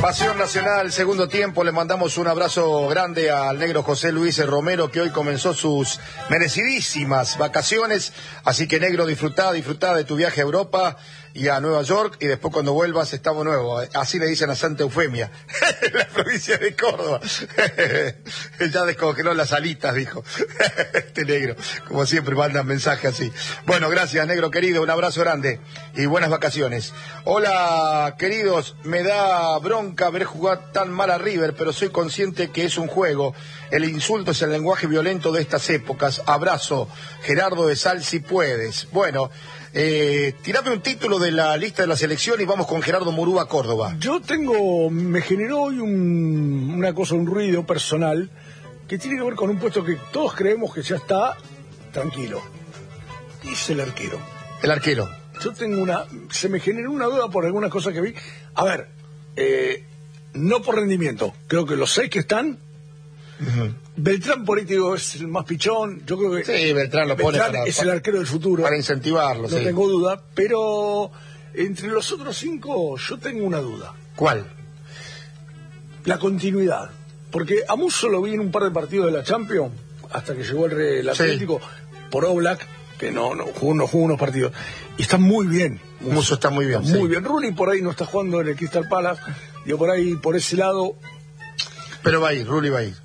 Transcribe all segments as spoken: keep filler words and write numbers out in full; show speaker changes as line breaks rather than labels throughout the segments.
Pasión Nacional, segundo tiempo. Le mandamos un abrazo grande al negro José Luis Romero, que hoy comenzó sus merecidísimas vacaciones. Así que, negro, disfrutá, disfrutá de tu viaje a Europa y a Nueva York, y después cuando vuelvas estamos nuevos. Así le dicen a Santa Eufemia, en la provincia de Córdoba. Ya descongeló las alitas, dijo este negro. Como siempre mandan mensajes así. Bueno, gracias, negro querido, un abrazo grande y buenas vacaciones. Hola, queridos, me da bronca ver jugar tan mal a River, pero soy consciente que es un juego. El insulto es el lenguaje violento de estas épocas. Abrazo, Gerardo de Sal, si puedes. Bueno, eh, tirame un título de la lista de la selección y vamos con Gerardo Murúa, Córdoba.
Yo tengo, me generó hoy un, una cosa, un ruido personal que tiene que ver con un puesto que todos creemos que ya está tranquilo. Y es el arquero.
El arquero.
Yo tengo una, se me generó una duda por algunas cosas que vi. A ver, eh, no por rendimiento, creo que los seis que están, uh-huh. Beltrán político es el más pichón, yo creo que
sí, Beltrán lo
Beltrán
pone para,
es el arquero del futuro,
para incentivarlo,
no
sí.
tengo duda, pero entre los otros cinco yo tengo una duda.
¿Cuál?
La continuidad, porque a Musso lo vi en un par de partidos de la Champions hasta que llegó el, el Atlético, sí. Por Oblak, que no, no, jugó, no jugó unos partidos, y está muy bien.
Musso, Musso está muy bien.
Muy
sí.
bien. Rulli por ahí no está jugando en el Crystal Palace, digo, por ahí, por ese lado.
Pero va a ir, Rulli va a ir.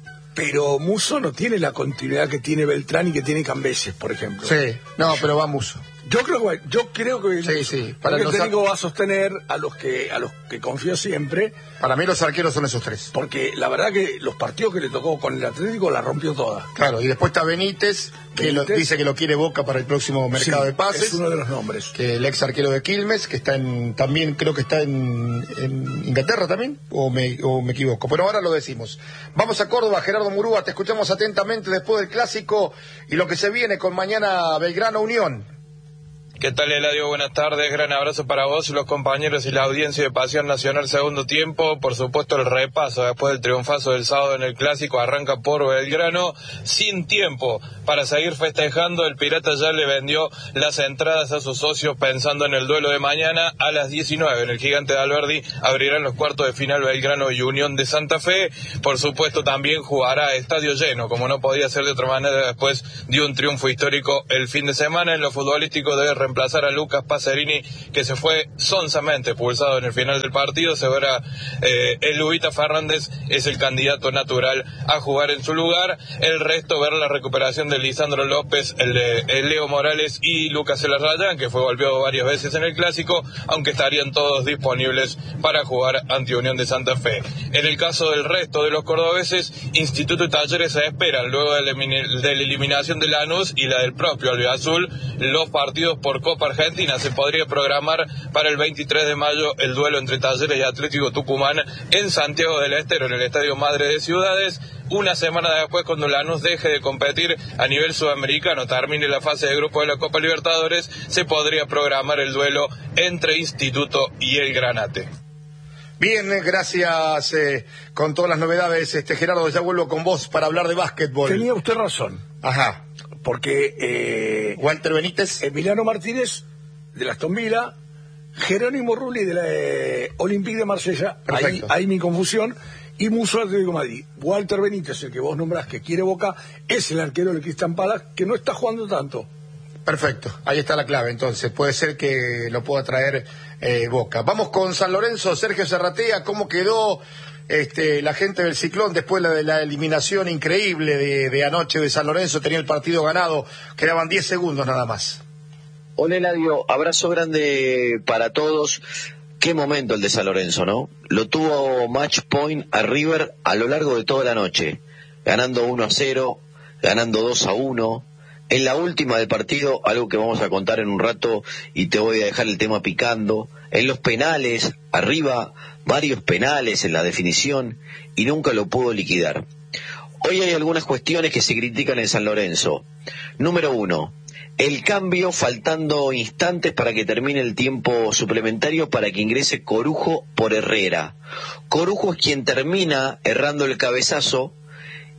Pero Musso no tiene la continuidad que tiene Beltrán y que tiene Cambeses, por ejemplo.
Sí, no, pero va Musso.
Yo creo que yo creo que
sí, sí. Para
el
los
técnico va a sostener a los que a los que confío siempre.
Para mí los arqueros son esos tres.
Porque la verdad que los partidos que le tocó con el Atlético la rompió toda.
Claro, y después está Benítez, que Benítez, lo, dice que lo quiere Boca para el próximo mercado
sí,
de pases.
Es uno de los nombres.
Que el ex arquero de Quilmes, que está en, también creo que está en, en Inglaterra también, o me, o me equivoco. Pero ahora lo decimos. Vamos a Córdoba, Gerardo Murúa, te escuchamos atentamente después del clásico y lo que se viene con mañana Belgrano Unión.
¿Qué tal, Eladio? Buenas tardes, gran abrazo para vos, los compañeros y la audiencia de Pasión Nacional segundo tiempo. Por supuesto, el repaso después del triunfazo del sábado en el Clásico arranca por Belgrano, sin tiempo para seguir festejando. El Pirata ya le vendió las entradas a sus socios pensando en el duelo de mañana a las diecinueve. En el Gigante de Alberdi abrirán los cuartos de final Belgrano y Unión de Santa Fe. Por supuesto, también jugará estadio lleno, como no podía ser de otra manera después de un triunfo histórico el fin de semana. En lo futbolístico debe reemplazar a Lucas Pacerini, que se fue sonsamente expulsado en el final del partido. Se verá, eh, el Lubita Fernández es el candidato natural a jugar en su lugar. El resto, ver la recuperación de Lisandro López, el de el Leo Morales y Lucas Elarrayán, que fue golpeado varias veces en el Clásico, aunque estarían todos disponibles para jugar ante Unión de Santa Fe. En el caso del resto de los cordobeses, Instituto y Talleres se esperan, luego de la, de la eliminación de Lanús y la del propio Albiazul, los partidos por Copa Argentina. Se podría programar para el veintitrés de mayo el duelo entre Talleres y Atlético Tucumán en Santiago del Estero, en el Estadio Madre de Ciudades. Una semana después, cuando Lanús deje de competir a nivel sudamericano, termine la fase de grupo de la Copa Libertadores, se podría programar el duelo entre Instituto y el Granate.
Bien, gracias eh, con todas las novedades. Este Gerardo, ya vuelvo con vos para hablar de básquetbol.
Tenía usted razón.
Ajá.
Porque eh,
Walter Benítez,
Emiliano Martínez de la Aston Villa, Jerónimo Rulli de la eh, Olympique de Marsella, ahí, ahí mi confusión, y Musso Atlético de Madrid. Walter Benítez, el que vos nombrás que quiere Boca, es el arquero del Crystal Palace, que no está jugando tanto.
Perfecto, ahí está la clave, entonces puede ser que lo pueda traer eh, Boca. Vamos con San Lorenzo, Sergio Serratea, ¿cómo quedó este, la gente del Ciclón después de la eliminación increíble de, de anoche de San Lorenzo? Tenía el partido ganado, quedaban diez segundos nada más.
Hola, Eladio, abrazo grande para todos. Qué momento el de San Lorenzo, ¿no? Lo tuvo match point a River a lo largo de toda la noche, ganando uno a cero, ganando dos a uno. En la última del partido, algo que vamos a contar en un rato y te voy a dejar el tema picando, en los penales, arriba, varios penales en la definición y nunca lo pudo liquidar. Hoy hay algunas cuestiones que se critican en San Lorenzo. Número uno, el cambio faltando instantes para que termine el tiempo suplementario para que ingrese Corujo por Herrera. Corujo es quien termina errando el cabezazo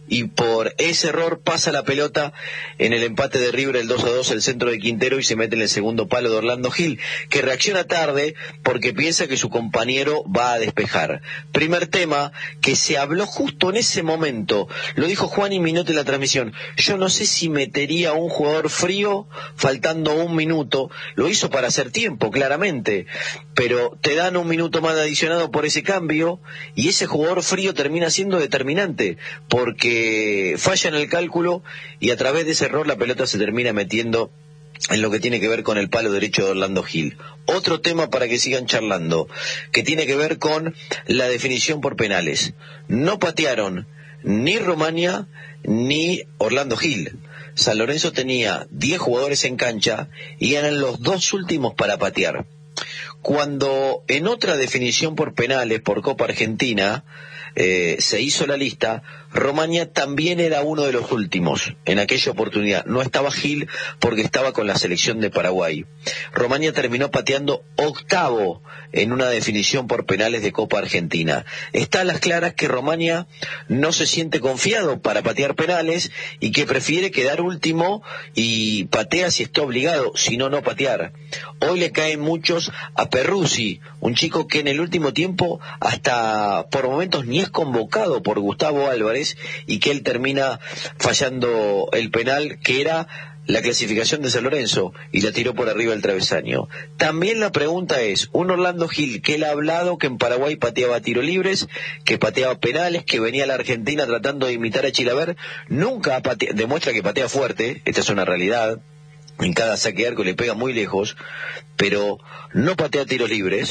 y por ese error pasa la pelota en el empate de River, el dos a dos, el centro de Quintero, y se mete en el segundo palo de Orlando Gil, que reacciona tarde porque piensa que su compañero va a despejar. Primer tema que se habló justo en ese momento, lo dijo Juan y Minotti en la transmisión: yo no sé si metería a un jugador frío faltando un minuto. Lo hizo para hacer tiempo, claramente, pero te dan un minuto más adicionado por ese cambio, y ese jugador frío termina siendo determinante, porque falla en el cálculo y a través de ese error la pelota se termina metiendo en lo que tiene que ver con el palo derecho de Orlando Gil. Otro tema para que sigan charlando, que tiene que ver con la definición por penales. No patearon ni Romaña ni Orlando Gil. San Lorenzo tenía diez jugadores en cancha y eran los dos últimos para patear. Cuando en otra definición por penales por Copa Argentina eh, se hizo la lista, Romaña también era uno de los últimos en aquella oportunidad. No estaba Gil porque estaba con la selección de Paraguay. Romaña terminó pateando octavo en una definición por penales de Copa Argentina. Está a las claras que Romaña no se siente confiado para patear penales y que prefiere quedar último y patea si está obligado, si no, no patear. Hoy le caen muchos a Perruzzi, un chico que en el último tiempo hasta por momentos ni es convocado por Gustavo Álvarez, y que él termina fallando el penal que era la clasificación de San Lorenzo y la tiró por arriba del travesaño. También la pregunta es, un Orlando Gil que él ha hablado que en Paraguay pateaba tiro libres, que pateaba penales, que venía a la Argentina tratando de imitar a Chilaver, nunca ha pateado, demuestra que patea fuerte, esta es una realidad, en cada saque de arco le pega muy lejos, pero no patea tiros libres,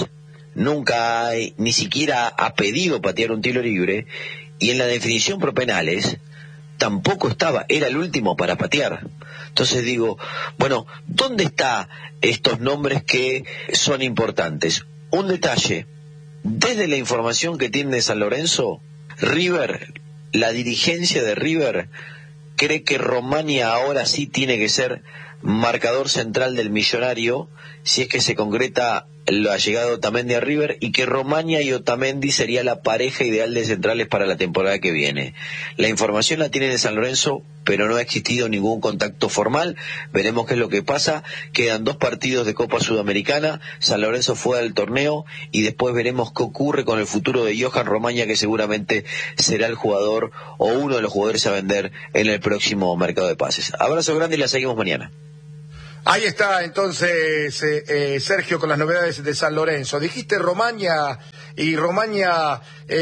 nunca hay, ni siquiera ha pedido patear un tiro libre, y en la definición por penales tampoco estaba, era el último para patear. Entonces digo, bueno, ¿dónde están estos nombres que son importantes? Un detalle, desde la información que tiene de San Lorenzo, River, la dirigencia de River cree que Romaña ahora sí tiene que ser marcador central del Millonario, si es que se concreta la llegada de Otamendi a River, y que Romaña y Otamendi sería la pareja ideal de centrales para la temporada que viene. La información la tienen de San Lorenzo, pero no ha existido ningún contacto formal. Veremos qué es lo que pasa. Quedan dos partidos de Copa Sudamericana, San Lorenzo fue al torneo, y después veremos qué ocurre con el futuro de Johan Romaña, que seguramente será el jugador o uno de los jugadores a vender en el próximo mercado de pases. Abrazo grande y la seguimos mañana.
Ahí está entonces eh, eh, Sergio con las novedades de San Lorenzo. Dijiste Romaña y Romaña,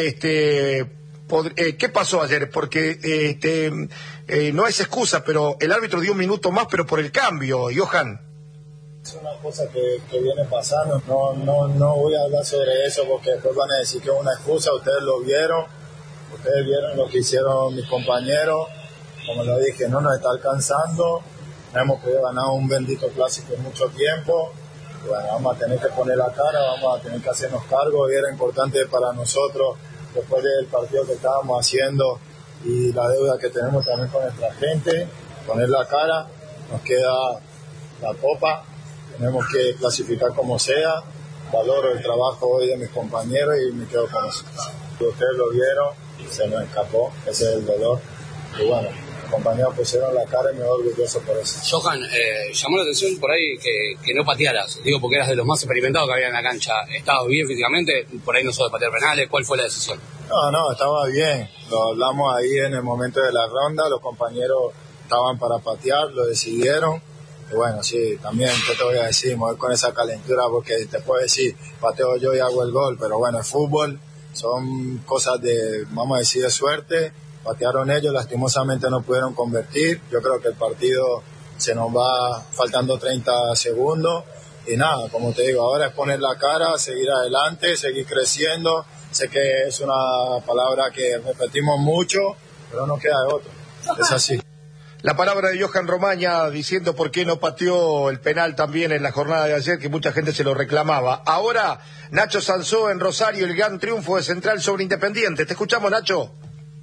este, pod, eh, ¿qué pasó ayer? Porque este, eh, no es excusa, pero el árbitro dio un minuto más, pero por el cambio, Johan.
Es una cosa que, que viene pasando, no, no, no voy a hablar sobre eso porque después van a decir que es una excusa. Ustedes lo vieron, ustedes vieron lo que hicieron mis compañeros, como lo dije, no nos está alcanzando. Hemos podido ganar un bendito clásico en mucho tiempo. Bueno, vamos a tener que poner la cara, vamos a tener que hacernos cargo, y era importante para nosotros, después del partido que estábamos haciendo y la deuda que tenemos también con nuestra gente, poner la cara. Nos queda la copa, tenemos que clasificar como sea. Valoro el trabajo hoy de mis compañeros y me quedo con eso. Ustedes lo vieron, se nos escapó, ese es el dolor. Y bueno, compañeros pusieron la cara y me voy orgulloso por eso.
Johan, eh, llamó la atención por ahí que, que no patearas, digo porque eras de los más experimentados que había en la cancha. ¿Estabas bien físicamente? Por ahí no sos de patear penales, ¿cuál fue la decisión?
No, no, estaba bien, lo hablamos ahí en el momento de la ronda, los compañeros estaban para patear, lo decidieron, y bueno, sí, también, ¿qué te voy a decir? Me voy con esa calentura porque te puedo decir, pateo yo y hago el gol, pero bueno, el fútbol son cosas de, vamos a decir, de suerte. Patearon ellos, lastimosamente no pudieron convertir. Yo creo que el partido se nos va faltando treinta segundos. Y nada, como te digo, ahora es poner la cara, seguir adelante, seguir creciendo. Sé que es una palabra que repetimos mucho, pero no queda de otro. Es así.
La palabra de Johan Romaña diciendo por qué no pateó el penal también en la jornada de ayer, que mucha gente se lo reclamaba. Ahora, Nacho Sansó en Rosario, el gran triunfo de Central sobre Independiente. Te escuchamos, Nacho.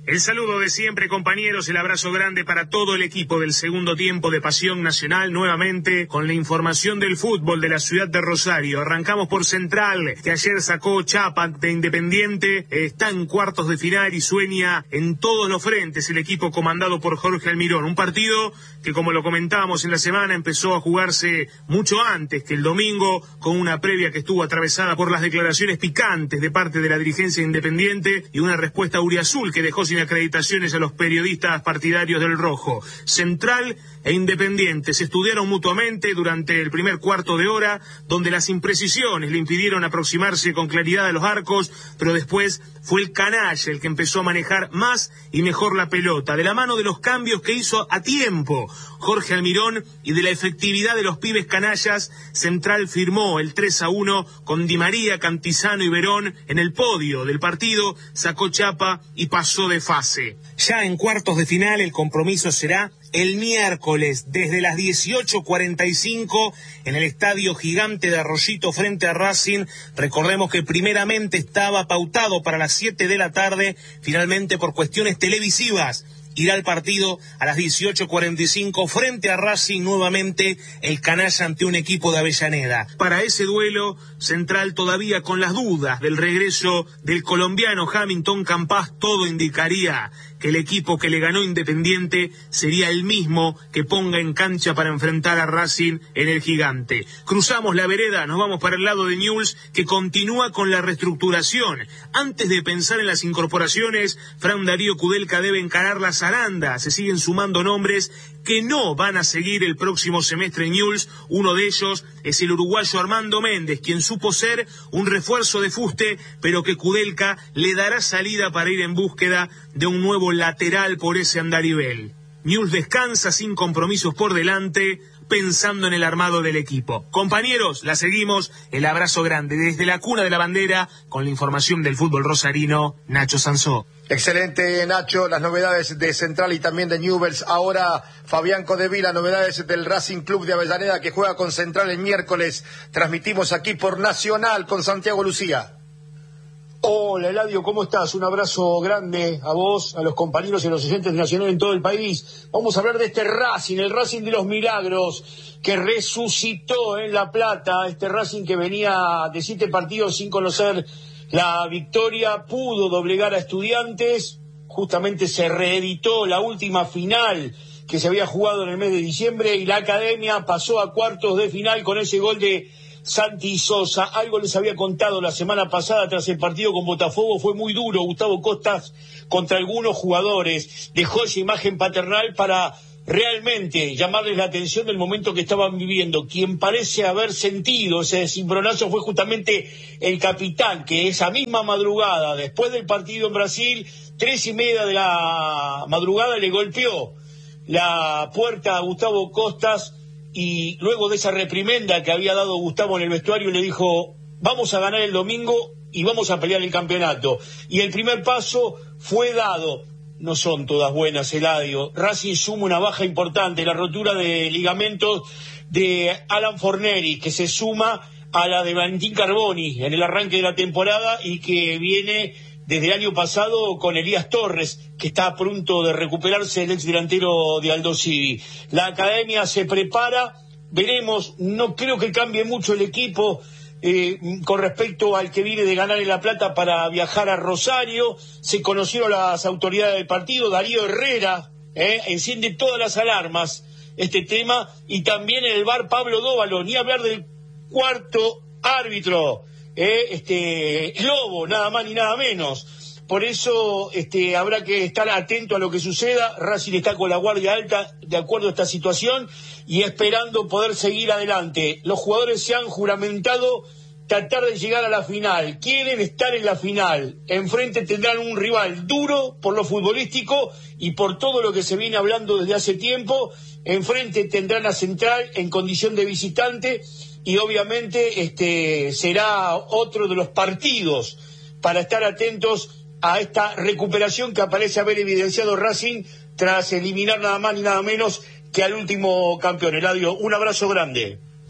El saludo de siempre, compañeros, el abrazo grande para todo el equipo del segundo tiempo de Pasión Nacional, nuevamente con la información del fútbol de la ciudad de Rosario. Arrancamos por Central, que ayer sacó chapa ante Independiente, está en cuartos de final y sueña en todos los frentes el equipo comandado por Jorge Almirón. Un partido que, como lo comentábamos en la semana, empezó a jugarse mucho antes que el domingo, con una previa que estuvo atravesada por las declaraciones picantes de parte de la dirigencia Independiente y una respuesta auriazul que dejó sin acreditaciones a los periodistas partidarios del rojo. Central e Independiente se estudiaron mutuamente durante el primer cuarto de hora, donde las imprecisiones le impidieron aproximarse con claridad a los arcos, pero después fue el canalla el que empezó a manejar más y mejor la pelota, de la mano de los cambios que hizo a tiempo Jorge Almirón y de la efectividad de los pibes canallas. Central firmó el tres a uno con Di María, Cantizano y Verón en el podio del partido, sacó chapa y pasó de fase. Ya en cuartos de final el compromiso será el miércoles desde las dieciocho cuarenta y cinco en el Estadio Gigante de Arroyito frente a Racing. Recordemos que primeramente estaba pautado para las siete de la tarde, finalmente por cuestiones televisivas irá al partido a las dieciocho cuarenta y cinco frente a Racing, nuevamente el canalla ante un equipo de Avellaneda. Para ese duelo, Central todavía con las dudas del regreso del colombiano Hamilton Campas, todo indicaría que el equipo que le ganó Independiente sería el mismo que ponga en cancha para enfrentar a Racing en el Gigante. Cruzamos la vereda, nos vamos para el lado de Newell's, que continúa con la reestructuración. Antes de pensar en las incorporaciones, Fran Darío Kudelka debe encarar la zaranda. Se siguen sumando nombres que no van a seguir el próximo semestre en Newell's. Uno de ellos es el uruguayo Armando Méndez, quien supo ser un refuerzo de fuste, pero que Kudelka le dará salida para ir en búsqueda de un nuevo lateral por ese andarivel. Newell's descansa sin compromisos por delante, pensando en el armado del equipo. Compañeros, la seguimos, el abrazo grande desde la cuna de la bandera, con la información del fútbol rosarino, Nacho Sansó.
Excelente, Nacho, las novedades de Central y también de Newell's. Ahora Fabián Codevila, novedades del Racing Club de Avellaneda, que juega con Central el miércoles. Transmitimos aquí por Nacional con Santiago Lucía.
Hola Eladio, ¿cómo estás? Un abrazo grande a vos, a los compañeros y a los oyentes de Nacional en todo el país. Vamos a hablar de este Racing, el Racing de los Milagros, que resucitó en La Plata. Este Racing que venía de siete partidos sin conocer la victoria, pudo doblegar a Estudiantes. Justamente se reeditó la última final que se había jugado en el mes de diciembre y la Academia pasó a cuartos de final con ese gol de Santi Sosa. Algo les había contado la semana pasada tras el partido con Botafogo, fue muy duro Gustavo Costas contra algunos jugadores, dejó esa imagen paternal para realmente llamarles la atención del momento que estaban viviendo. Quien parece haber sentido ese cimbronazo fue justamente el capitán, que esa misma madrugada, después del partido en Brasil, tres y media de la madrugada, le golpeó la puerta a Gustavo Costas. Y luego de esa reprimenda que había dado Gustavo en el vestuario, le dijo: vamos a ganar el domingo y vamos a pelear el campeonato. Y el primer paso fue dado. No son todas buenas, Eladio. Racing suma una baja importante, la rotura de ligamentos de Alan Forneri, que se suma a la de Valentín Carboni en el arranque de la temporada y que viene desde el año pasado con Elías Torres, que está a punto de recuperarse, el ex delantero de Aldo Civi. La Academia se prepara, veremos, no creo que cambie mucho el equipo eh, con respecto al que viene de ganar en La Plata para viajar a Rosario. Se conocieron las autoridades del partido, Darío Herrera eh, enciende todas las alarmas este tema, y también en el bar Pablo Dóvalo, ni hablar del cuarto árbitro, Eh, este Lobo, nada más ni nada menos. Por eso este, habrá que estar atento a lo que suceda. Racing está con la guardia alta de acuerdo a esta situación y esperando poder seguir adelante. Los jugadores se han juramentado tratar de llegar a la final, quieren estar en la final. Enfrente tendrán un rival duro por lo futbolístico y por todo lo que se viene hablando desde hace tiempo. Enfrente tendrán a Central en condición de visitante y obviamente este será otro de los partidos para estar atentos a esta recuperación que parece haber evidenciado Racing tras eliminar nada más ni nada menos que al último campeón. Eladio, un abrazo grande.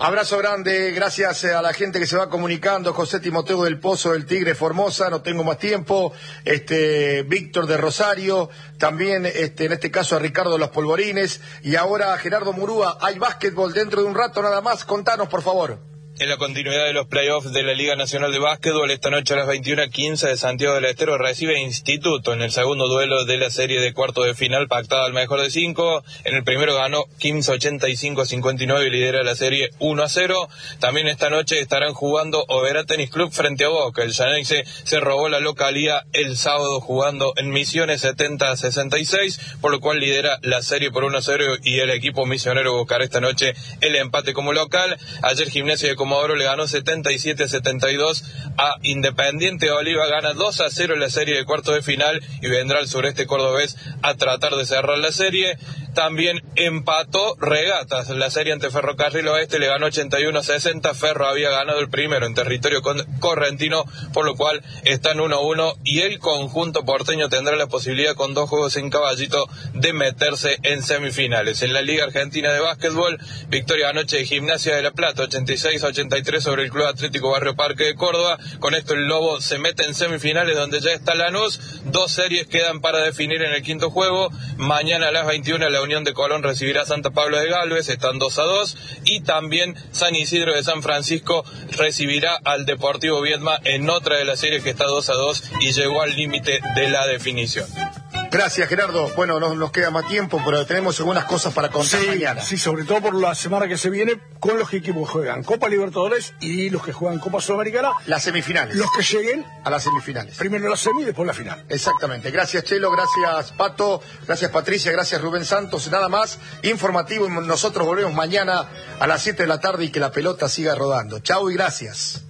Abrazo grande, gracias a la gente que se va comunicando. José Timoteo del Pozo del Tigre Formosa, no tengo más tiempo. Este, Víctor de Rosario, también este, en este caso a Ricardo de los Polvorines, y ahora a Gerardo Murúa. Hay básquetbol dentro de un rato nada más, contanos por favor.
En la continuidad de los playoffs de la Liga Nacional de Básquetbol, esta noche a las veintiuna quince de Santiago del Estero recibe Instituto en el segundo duelo de la serie de cuarto de final pactada al mejor de cinco. En el primero ganó Kings ochenta y cinco a cincuenta y nueve y lidera la serie uno a cero. También esta noche estarán jugando Oberá Tenis Club frente a Boca. El Xeneize se robó la localía el sábado jugando en Misiones setenta a sesenta y seis, por lo cual lidera la serie por uno a cero y el equipo misionero buscará esta noche el empate como local. Ayer Gimnasia de Comodoro le ganó setenta y siete a setenta y dos a Independiente Oliva, gana dos a cero en la serie de cuartos de final y vendrá el sureste cordobés a tratar de cerrar la serie. También empató Regatas, la serie ante Ferrocarril Oeste, le ganó ochenta y uno a sesenta, Ferro había ganado el primero en territorio correntino, por lo cual están uno a uno y el conjunto porteño tendrá la posibilidad con dos juegos en Caballito de meterse en semifinales. En la Liga Argentina de Básquetbol, victoria anoche de Gimnasia de La Plata, ochenta y seis a ochenta y tres sobre el Club Atlético Barrio Parque de Córdoba. Con esto el Lobo se mete en semifinales donde ya está Lanús, dos series quedan para definir en el quinto juego. Mañana a las veintiuna la Unión de Colón recibirá a Santa Pablo de Galvez, están dos a dos, y también San Isidro de San Francisco recibirá al Deportivo Viedma en otra de las series que está dos a dos y llegó al límite de la definición.
Gracias, Gerardo. Bueno, no nos queda más tiempo, pero tenemos algunas cosas para contar
sí,
mañana.
Sí, sobre todo por la semana que se viene, con los equipos que juegan Copa Libertadores y los que juegan Copa Sudamericana.
Las semifinales.
Los que lleguen
a las semifinales.
Primero la semi y después la final.
Exactamente. Gracias, Chelo. Gracias, Pato. Gracias, Patricia. Gracias, Rubén Santos. Nada más. Informativo. Nosotros volvemos mañana a las siete de la tarde y que la pelota siga rodando. Chau y gracias.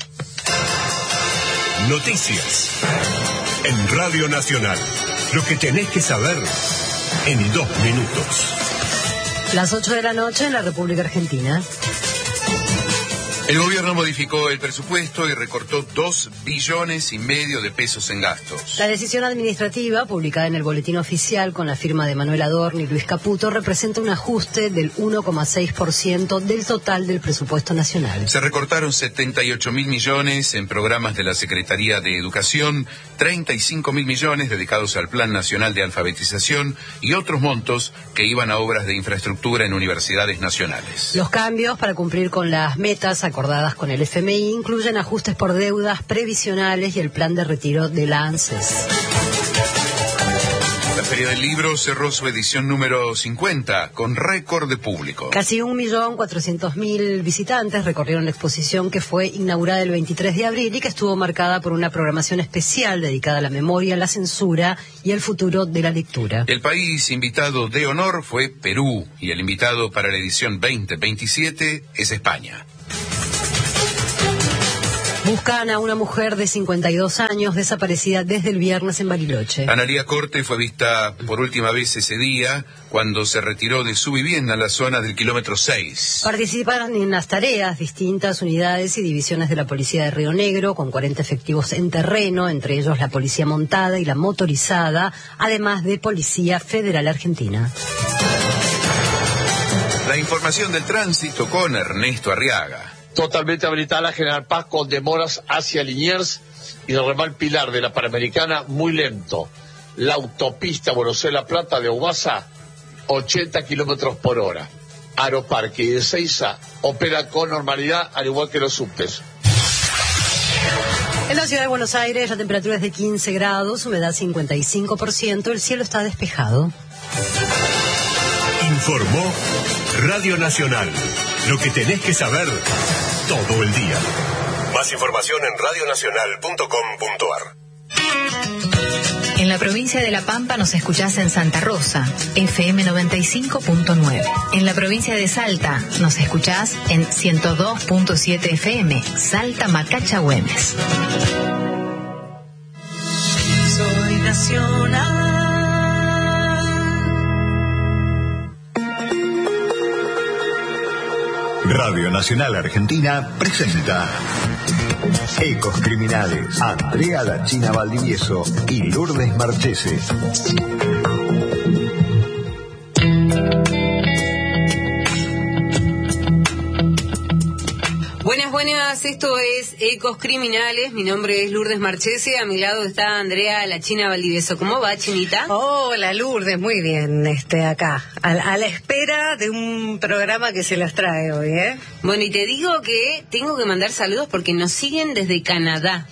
Noticias en Radio Nacional. Lo que tenés que saber en dos minutos.
Las ocho de la noche en la República Argentina.
El gobierno modificó el presupuesto y recortó dos billones y medio de pesos en gastos.
La decisión administrativa, publicada en el boletín oficial con la firma de Manuel Adorni y Luis Caputo, representa un ajuste del uno coma seis por ciento del total del presupuesto nacional.
Se recortaron setenta y ocho mil millones en programas de la Secretaría de Educación, treinta y cinco mil millones dedicados al Plan Nacional de Alfabetización y otros montos que iban a obras de infraestructura en universidades nacionales.
Los cambios para cumplir con las metas acordadas con el F M I incluyen ajustes por deudas previsionales y el plan de retiro de la ANSES.
La Feria del Libro cerró su edición número cincuenta con récord de público.
Casi un millón cuatrocientos mil visitantes recorrieron la exposición que fue inaugurada el veintitrés de abril y que estuvo marcada por una programación especial dedicada a la memoria, la censura y el futuro de la lectura.
El país invitado de honor fue Perú y el invitado para la edición veinte veintisiete es España.
Buscan a una mujer de cincuenta y dos años desaparecida desde el viernes en Bariloche.
Analía Corte fue vista por última vez ese día cuando se retiró de su vivienda en la zona del kilómetro seis.
Participaron en las tareas distintas unidades y divisiones de la Policía de Río Negro, con cuarenta efectivos en terreno, entre ellos la Policía Montada y la Motorizada, además de Policía Federal Argentina.
La información del tránsito con Ernesto Arriaga.
Totalmente habilitada la General Paz con demoras hacia Liniers y el ramal Pilar de la Panamericana muy lento. La autopista Buenos Aires-La Plata de Ubasa, ochenta kilómetros por hora. Aeroparque y de Ezeiza opera con normalidad, al igual que los subtes.
En la ciudad de Buenos Aires la temperatura es de quince grados, humedad cincuenta y cinco por ciento, el cielo está despejado.
Informó Radio Nacional. Lo que tenés que saber todo el día. Más información en radio nacional punto com punto a r.
En la provincia de La Pampa nos escuchás en Santa Rosa, F M noventa y cinco punto nueve. En la provincia de Salta nos escuchás en ciento dos punto siete F M, Salta Macacha Güemes.
Soy nacional.
Radio Nacional Argentina presenta Ecos Criminales, Andrea La China Valdivieso y Lourdes Marchese.
buenas, esto es Ecos Criminales, mi nombre es Lourdes Marchese, a mi lado está Andrea La China Valdivieso. ¿Cómo va, Chinita?
Hola, Lourdes, muy bien, este, acá, a, a la espera de un programa que se las trae hoy, ¿eh?
Bueno, y te digo que tengo que mandar saludos porque nos siguen desde Canadá.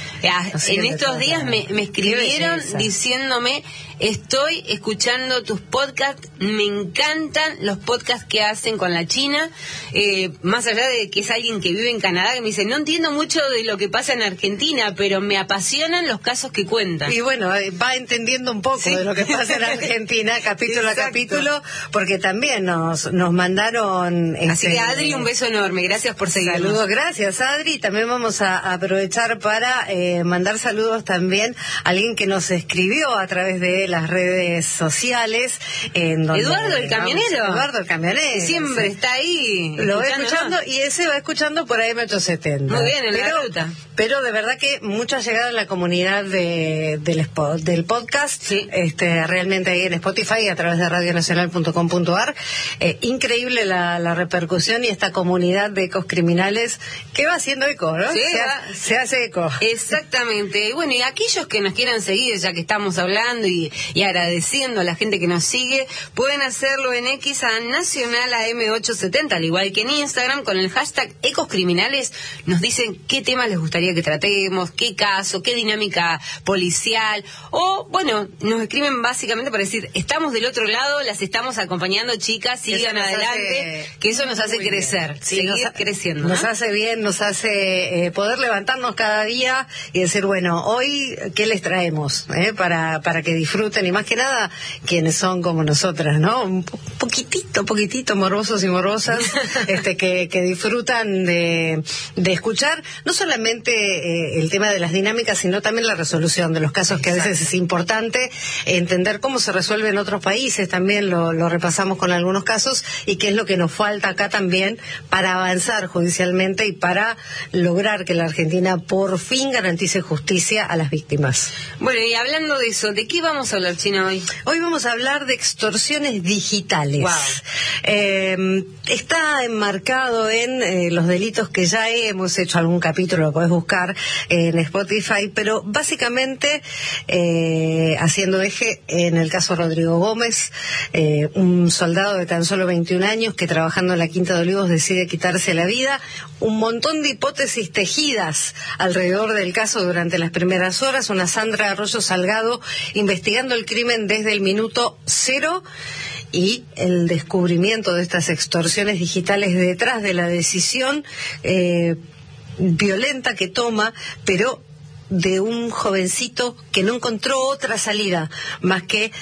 En estos días me, me escribieron diciéndome: estoy escuchando tus podcasts, me encantan los podcasts que hacen con la China, eh, más allá de que es alguien que vive en Canadá, que me dice, no entiendo mucho de lo que pasa en Argentina, pero me apasionan los casos que cuentan.
Y bueno, va entendiendo un poco sí. de lo que pasa en Argentina, capítulo Exacto. a capítulo, porque también nos, nos mandaron...
Así este, que Adri, un beso enorme, gracias por seguirnos.
Saludos, gracias Adri, también vamos a aprovechar para eh, mandar saludos también a alguien que nos escribió a través de las redes sociales. En donde,
Eduardo el camionero.
Vamos, Eduardo el camionero.
Siempre sí. está ahí.
Lo va escuchando y ese va escuchando por ahí metro setenta.
Muy bien, en
pero,
la ruta.
Pero de verdad que mucha llegada en la comunidad de, del, spot, del podcast.
Sí.
Este, realmente ahí en Spotify a través de radio nacional punto com punto a r. Eh, increíble la, la repercusión y esta comunidad de ecos criminales que va haciendo eco, ¿no?
Sí,
se,
va.
se hace eco.
Exactamente. Y bueno, y aquellos que nos quieran seguir, ya que estamos hablando y, y agradeciendo a la gente que nos sigue, pueden hacerlo en X a Nacional A M ochocientos setenta, al igual que en Instagram, con el hashtag Ecos Criminales. Nos dicen qué temas les gustaría que tratemos, qué caso, qué dinámica policial, o bueno, nos escriben básicamente para decir, estamos del otro lado, las estamos acompañando, chicas, sigan adelante, hace, que eso nos hace crecer, sí, seguir nos, creciendo.
Nos
¿no?
hace bien, nos hace eh, poder levantarnos cada día y decir, bueno, hoy, ¿qué les traemos? Eh, para, para que disfruten, y más que nada, quienes son como nosotras, ¿no? Un poquitito, poquitito morbosos y morbosas, este, que, que disfrutan de, de escuchar, no solamente eh, el tema de las dinámicas, sino también la resolución de los casos, que Exacto. a veces es importante entender cómo se resuelve en otros países, también lo, lo repasamos con algunos casos, y qué es lo que nos falta acá también para avanzar judicialmente y para lograr que la Argentina por fin garantice justicia a las víctimas.
Bueno, y hablando de eso, ¿de qué vamos a hablar, China, hoy?
Hoy vamos a hablar de extorsiones digitales.
Wow.
Eh, está enmarcado en eh, los delitos que ya hemos hecho algún capítulo, lo podés buscar en Spotify, pero básicamente eh, haciendo eje en el caso Rodrigo Gómez, eh, un soldado de tan solo veintiún años que trabajando en la Quinta de Olivos decide quitarse la vida. Un montón de hipótesis tejidas alrededor del caso durante las primeras horas. Una Sandra Arroyo Salgado investigando el crimen desde el minuto cero, y el descubrimiento de estas extorsiones digitales detrás de la decisión eh, violenta que toma, pero de un jovencito que no encontró otra salida más que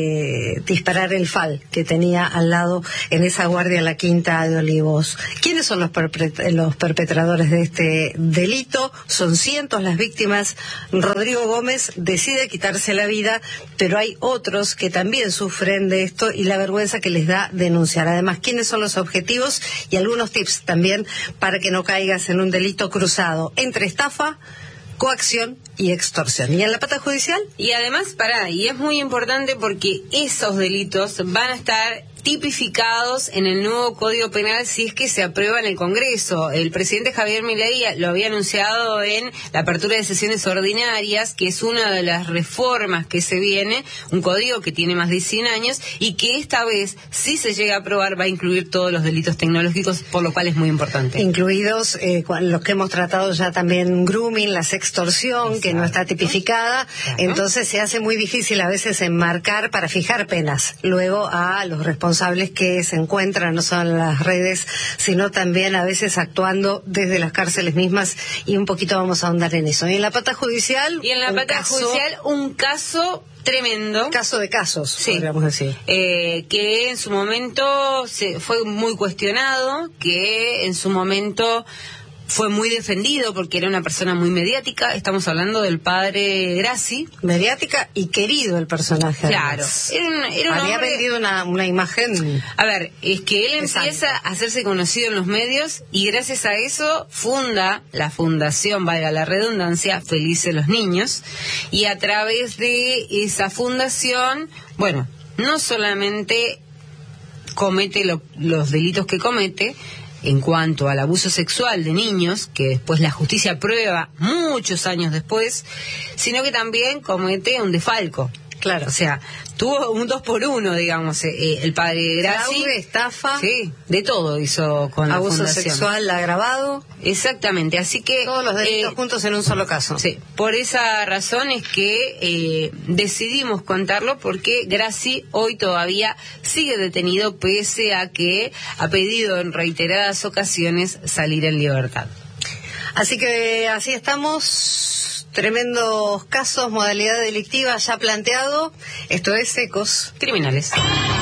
eh, disparar el fal que tenía al lado en esa guardia en la Quinta de Olivos. ¿Quiénes son los, perpet- los perpetradores de este delito? Son cientos las víctimas. Rodrigo Gómez decide quitarse la vida, pero hay otros que también sufren de esto y la vergüenza que les da denunciar. Además, ¿quiénes son los objetivos? Y algunos tips también para que no caigas en un delito cruzado entre estafa, coacción y extorsión. ¿Y en la pata judicial?
Y además, pará, y es muy importante porque esos delitos van a estar tipificados en el nuevo Código Penal si es que se aprueba en el Congreso. El presidente Javier Milei lo había anunciado en la apertura de sesiones ordinarias, que es una de las reformas que se viene, un código que tiene más de cien años y que esta vez, si se llega a aprobar, va a incluir todos los delitos tecnológicos, por lo cual es muy importante.
Incluidos eh, los que hemos tratado ya también, grooming, la sextorsión, Exacto. que no está tipificada, claro. Entonces se hace muy difícil a veces enmarcar para fijar penas luego a los responsables que se encuentran no solo en las redes, sino también a veces actuando desde las cárceles mismas, y un poquito vamos a ahondar en eso. Y en la pata judicial...
Y en la pata caso, judicial, un caso tremendo.
Caso de casos,
sí.
podríamos decir.
Eh, que en su momento se fue muy cuestionado, que en su momento fue muy defendido porque era una persona muy mediática. Estamos hablando del padre Grassi.
Mediática y querido el personaje.
Claro. Era un, era un
Había
hombre...
vendido una, una imagen...
A ver, es que él empieza Exacto. a hacerse conocido en los medios y gracias a eso funda la fundación, valga la redundancia, Felices los Niños. Y a través de esa fundación, bueno, no solamente comete lo, los delitos que comete, en cuanto al abuso sexual de niños, que después la justicia prueba muchos años después, sino que también comete un desfalco. Claro, o sea, tuvo un dos por uno, digamos, eh, el padre de Grassi.
Fraude, estafa.
Sí, de todo hizo con la fundación.
Abuso sexual agravado.
Exactamente, así que...
Todos los delitos
eh,
juntos en un solo caso.
Sí, por esa razón es que eh, decidimos contarlo, porque Grassi hoy todavía sigue detenido, pese a que ha pedido en reiteradas ocasiones salir en libertad.
Así que así estamos... Tremendos casos, modalidad delictiva ya planteado. Esto es Ecos
Criminales.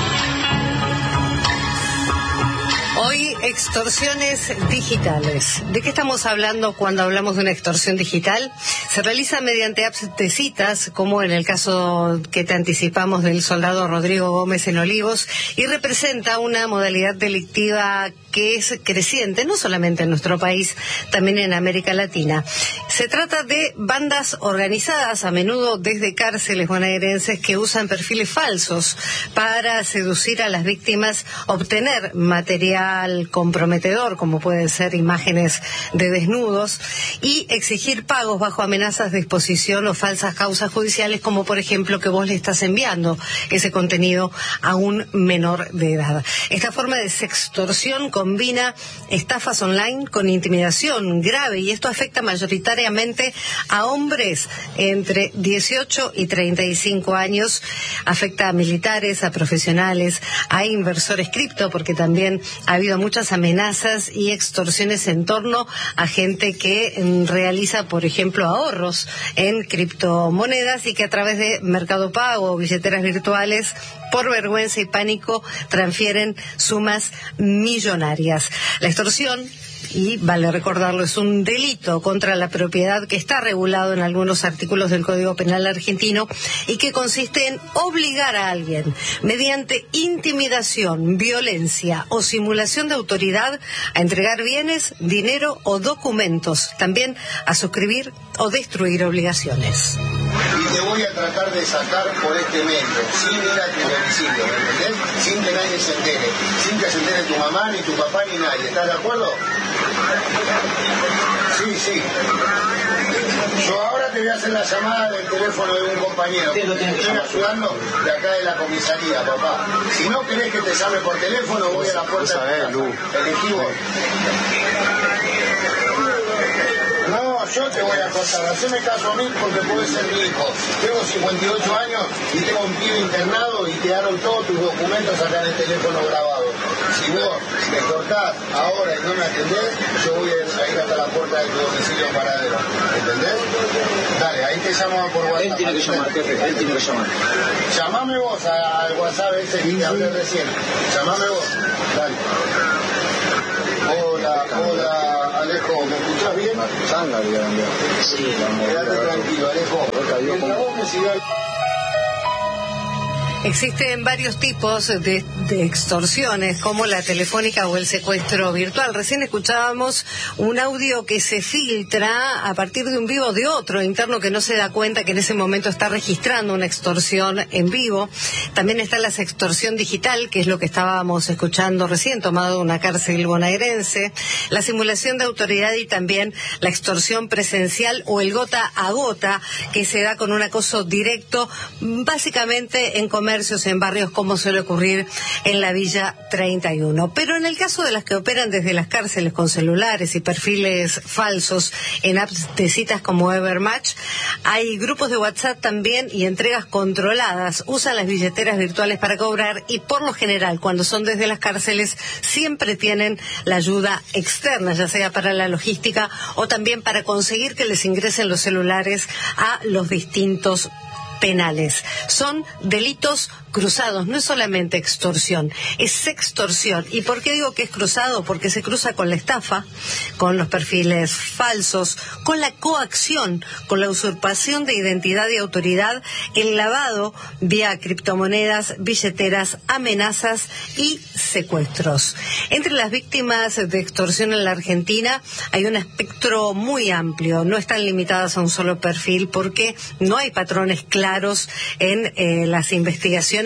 Hoy, extorsiones digitales. ¿De qué estamos hablando cuando hablamos de una extorsión digital? Se realiza mediante apps de citas, como en el caso que te anticipamos del soldado Rodrigo Gómez en Olivos, y representa una modalidad delictiva que es creciente, no solamente en nuestro país, también en América Latina. Se trata de bandas organizadas, a menudo desde cárceles bonaerenses, que usan perfiles falsos para seducir a las víctimas, obtener material comprometedor, como pueden ser imágenes de desnudos, y exigir pagos bajo amenazas de exposición o falsas causas judiciales, como por ejemplo que vos le estás enviando ese contenido a un menor de edad. Esta forma de sextorsión combina estafas online con intimidación grave, y esto afecta mayoritariamente a hombres entre dieciocho y treinta y cinco años, afecta a militares, a profesionales, a inversores cripto, porque también ha habido muchas amenazas y extorsiones en torno a gente que mm, realiza, por ejemplo, ahorros en criptomonedas, y que a través de Mercado Pago o billeteras virtuales, por vergüenza y pánico, transfieren sumas millonarias. La extorsión, y vale recordarlo, es un delito contra la propiedad que está regulado en algunos artículos del Código Penal argentino, y que consiste en obligar a alguien, mediante intimidación, violencia o simulación de autoridad, a entregar bienes, dinero o documentos, también a suscribir o destruir obligaciones.
Y te voy a tratar de sacar por este medio, sin ir a tu domicilio, ¿me entendés? Sin que nadie se entere, sin que se entere tu mamá, ni tu papá, ni nadie. ¿Estás de acuerdo? Sí, sí. Yo ahora te voy a hacer la llamada del teléfono de un compañero que te estoy ayudando de acá de la comisaría, papá. Si no querés que te llame por teléfono, voy a la puerta de tu casa. Elegí vos. No, yo te voy a contar, haceme caso a mí porque podés ser mi hijo. Tengo cincuenta y ocho años y tengo un pibe internado y quedaron todos tus documentos acá en el teléfono grabado. Si vos me cortás ahora y no me atendés, yo voy a ir hasta la puerta de tu domicilio paradero. ¿Entendés? Dale, ahí te llamo por WhatsApp. Él tiene que llamar, jefe, él tiene que llamar. Llamame vos al WhatsApp ese que te hablé recién. Llamame vos. Dale. Hola, hola. Alejo, ¿me escuchás bien? Sanga, sí, quédate tranquilo, Alejo. Mientras vos me sigas...
Existen varios tipos de, de extorsiones, como la telefónica o el secuestro virtual. Recién escuchábamos un audio que se filtra a partir de un vivo de otro interno, que no se da cuenta que en ese momento está registrando una extorsión en vivo. También está la extorsión digital, que es lo que estábamos escuchando recién, tomado de una cárcel bonaerense. La simulación de autoridad, y también la extorsión presencial o el gota a gota, que se da con un acoso directo, básicamente en comercios, en barrios, como suele ocurrir en la Villa treinta y uno. Pero en el caso de las que operan desde las cárceles con celulares y perfiles falsos en apps de citas como Evermatch, hay grupos de WhatsApp también y entregas controladas. Usan las billeteras virtuales para cobrar, y por lo general, cuando son desde las cárceles, siempre tienen la ayuda externa, ya sea para la logística o también para conseguir que les ingresen los celulares a los distintos penales. Son delitos cruzados, no es solamente extorsión, es sextorsión. ¿Y por qué digo que es cruzado? Porque se cruza con la estafa, con los perfiles falsos, con la coacción, con la usurpación de identidad y autoridad, el lavado vía criptomonedas, billeteras, amenazas y secuestros. Entre las víctimas de extorsión en la Argentina hay un espectro muy amplio, no están limitadas a un solo perfil, porque no hay patrones claros en eh, las investigaciones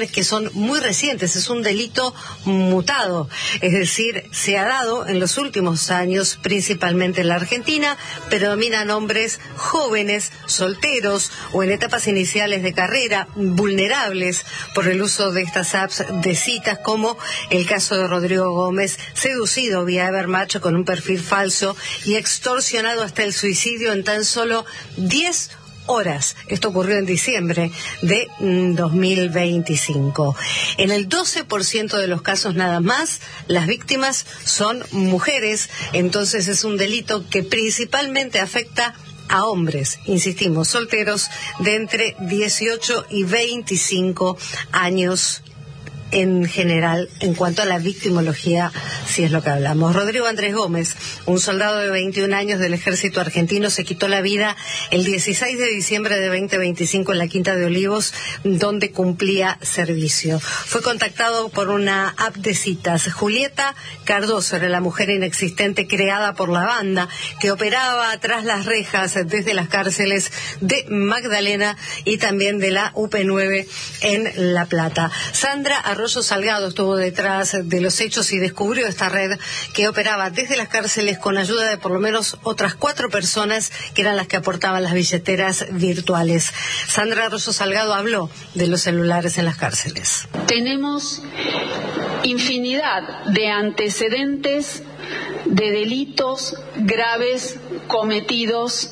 cuestiones que son muy recientes, es un delito mutado, es decir, se ha dado en los últimos años, principalmente en la Argentina, predominan hombres jóvenes, solteros o en etapas iniciales de carrera, vulnerables por el uso de estas apps de citas, como el caso de Rodrigo Gómez, seducido vía Evermatch con un perfil falso y extorsionado hasta el suicidio en tan solo diez horas. Esto ocurrió en diciembre de dos mil veinticinco. En el doce por ciento de los casos nada más, las víctimas son mujeres, entonces es un delito que principalmente afecta a hombres, insistimos, solteros de entre dieciocho y veinticinco años en general, en cuanto a la victimología, si es lo que hablamos. Rodrigo Andrés Gómez, un soldado de veintiún años del ejército argentino, se quitó la vida el dieciséis de diciembre de veinte veinticinco en la Quinta de Olivos, donde cumplía servicio. Fue contactado por una app de citas. Julieta Cardoso era la mujer inexistente creada por la banda, que operaba tras las rejas desde las cárceles de Magdalena y también de la U P nueve en La Plata. Sandra Arroyo Salgado estuvo detrás de los hechos y descubrió esta red que operaba desde las cárceles con ayuda de por lo menos otras cuatro personas que eran las que aportaban las billeteras virtuales. Sandra Arroyo Salgado habló de los celulares en las cárceles.
Tenemos infinidad de antecedentes de delitos graves cometidos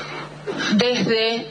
desde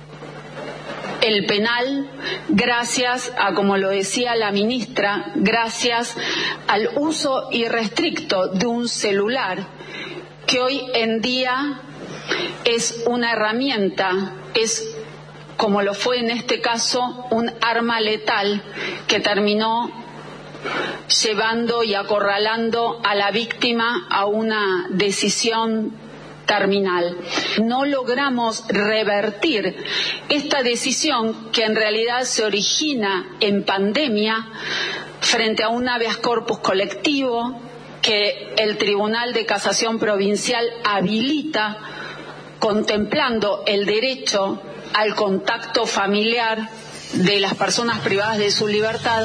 el penal, gracias a, como lo decía la ministra, gracias al uso irrestricto de un celular, que hoy en día es una herramienta, es, como lo fue en este caso, un arma letal que terminó llevando y acorralando a la víctima a una decisión terminal. No logramos revertir esta decisión, que en realidad se origina en pandemia, frente a un habeas corpus colectivo que el Tribunal de Casación Provincial habilita, contemplando el derecho al contacto familiar de las personas privadas de su libertad.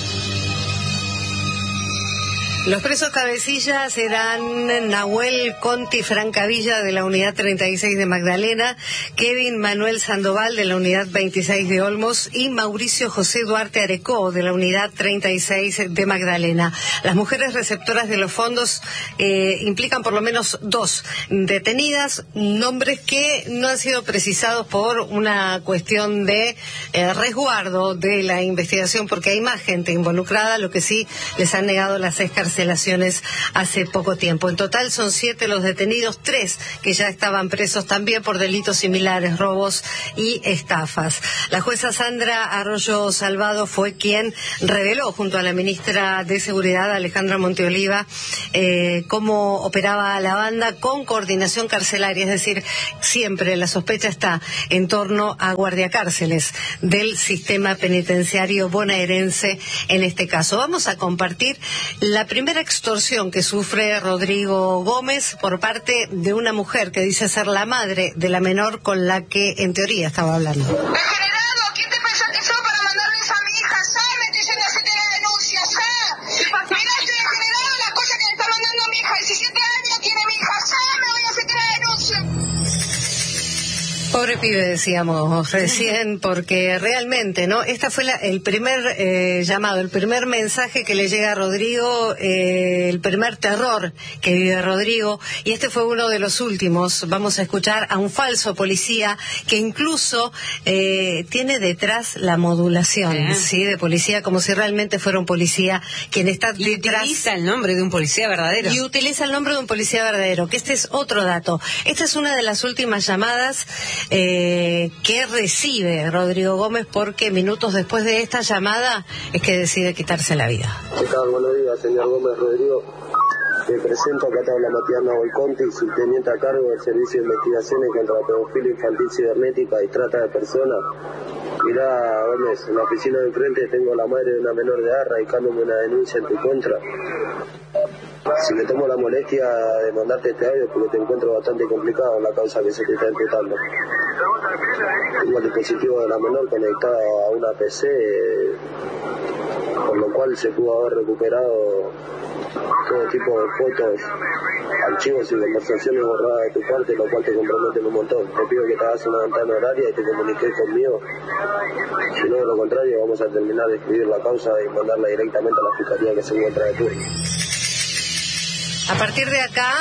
Los presos cabecillas eran Nahuel Conti Francavilla de la Unidad treinta y seis de Magdalena, Kevin Manuel Sandoval de la Unidad veintiséis de Olmos y Mauricio José Duarte Arecó de la Unidad treinta y seis de Magdalena. Las mujeres receptoras de los fondos eh, implican por lo menos dos detenidas, nombres que no han sido precisados por una cuestión de eh, resguardo de la investigación, porque hay más gente involucrada, lo que sí les han negado las escarcelaciones hace poco tiempo. En total son siete los detenidos, tres que ya estaban presos también por delitos similares, robos y estafas. La jueza Sandra Arroyo Salgado fue quien reveló, junto a la ministra de Seguridad, Alejandra Monteoliva, eh, cómo operaba la banda con coordinación carcelaria, es decir, siempre la sospecha está en torno a guardiacárceles del sistema penitenciario bonaerense en este caso. Vamos a compartir la primera primera extorsión que sufre Rodrigo Gómez por parte de una mujer que dice ser la madre de la menor con la que en teoría estaba hablando.
Degenerado, ¿quién te pensó que sos para mandarles a mi hija? ¡Sa! Me dicen que hacete la denuncia, ¡sa! Mirá, estoy degenerado, las cosas que le está mandando a mi hija. diecisiete años tiene mi hija, ¡sa! Me voy a hacerte la denuncia.
Pobre pibe, decíamos recién, porque realmente, ¿no? Esta fue la, el primer eh, llamado, el primer mensaje que le llega a Rodrigo, eh, el primer terror que vive Rodrigo, y este fue uno de los últimos. Vamos a escuchar a un falso policía que incluso eh, tiene detrás la modulación, ¿Eh? ¿sí? De policía, como si realmente fuera un policía quien está
y
detrás.
Y utiliza el nombre de un policía verdadero.
Y utiliza el nombre de un policía verdadero, que este es otro dato. Esta es una de las últimas llamadas Eh, que recibe Rodrigo Gómez, porque minutos después de esta llamada es que decide quitarse la vida.
¿Qué tal? Buenos días, señor Gómez Rodrigo. Me presento, acá te habla Matías Nahuel Conti, subteniente a cargo del Servicio de Investigaciones contra la Pedofilia Infantil Cibernética y Trata de Personas. Mirá, Gómez, en la oficina de enfrente tengo a la madre de una menor de edad radicándome una denuncia en tu contra. Si me tomo la molestia de mandarte este audio porque te encuentro bastante complicado en la causa que se te está imputando. Tengo el dispositivo de la menor conectado a una P C, por lo cual se pudo haber recuperado todo tipo de fotos, archivos y conversaciones borradas de tu parte, lo cual te compromete un montón. Te pido que te hagas una ventana horaria y te comuniques conmigo. Si no, de lo contrario, vamos a terminar de escribir la causa y mandarla directamente a la fiscalía que se encuentra de turno.
A partir de acá,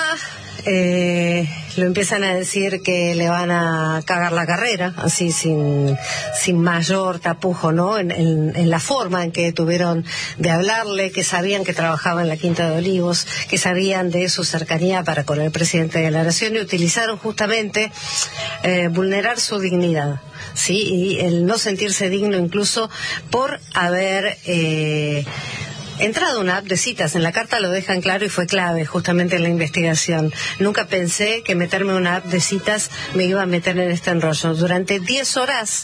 eh, lo empiezan a decir que le van a cagar la carrera, así sin, sin mayor tapujo, ¿no? En, en, en la forma en que tuvieron de hablarle, que sabían que trabajaba en la Quinta de Olivos, que sabían de su cercanía para con el presidente de la Nación, y utilizaron justamente eh, vulnerar su dignidad, ¿sí? Y el no sentirse digno incluso por haber... Eh, entrado una app de citas. En la carta lo dejan claro y fue clave justamente en la investigación. Nunca pensé que meterme en una app de citas me iba a meter en este enrollo. Durante diez horas,